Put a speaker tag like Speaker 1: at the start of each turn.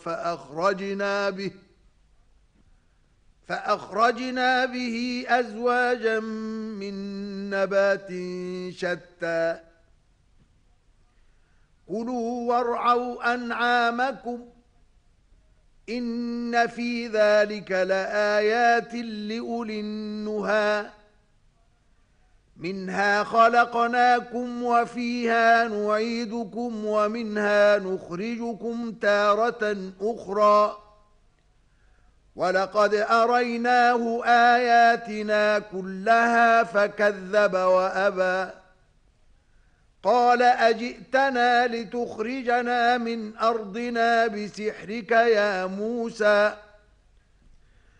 Speaker 1: فأخرجنا به أزواجا من نبات شتى كلوا وارعوا أنعامكم إن في ذلك لآيات لأولي النهى منها خلقناكم وفيها نعيدكم ومنها نخرجكم تارة أخرى ولقد أريناه آياتنا كلها فكذب وأبى قال أجئتنا لتخرجنا من أرضنا بسحرك يا موسى